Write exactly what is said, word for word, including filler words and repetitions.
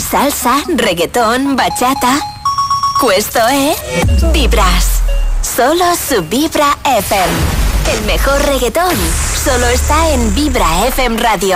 salsa, reggaetón, bachata. Questo è Vibras. Solo su Vibra F M. El mejor reggaetón solo está en Vibra F M Radio.